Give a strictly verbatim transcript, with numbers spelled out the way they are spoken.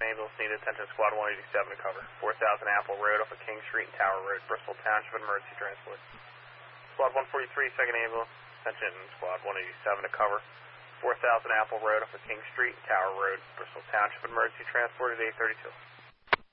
ambulance needed. Attention Squad one eighty-seven to cover. four thousand Apple Road off of King Street and Tower Road, Bristol Township Emergency Transport. Squad one forty-three, second ambulance. Attention Squad one eighty-seven to cover. four thousand Apple Road off of King Street and Tower Road, Bristol Township Emergency Transport at eight thirty-two.